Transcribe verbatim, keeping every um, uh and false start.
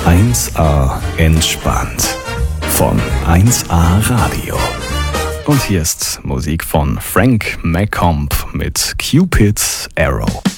eins a entspannt von eins a Radio. Und hier ist Musik von Frank McComb mit Cupid's Arrow.